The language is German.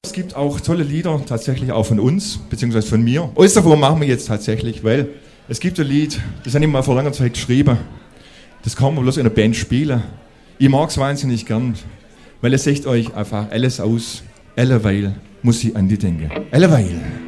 Es gibt auch tolle Lieder, tatsächlich auch von uns, beziehungsweise von mir. Osterwurm machen wir jetzt tatsächlich, weil es gibt ein Lied, das habe ich mal vor langer Zeit geschrieben. Das kann man bloß in einer Band spielen. Ich mag es wahnsinnig gern, weil es sagt euch einfach alles aus. Alleweil muss ich an die denken. Alleweil.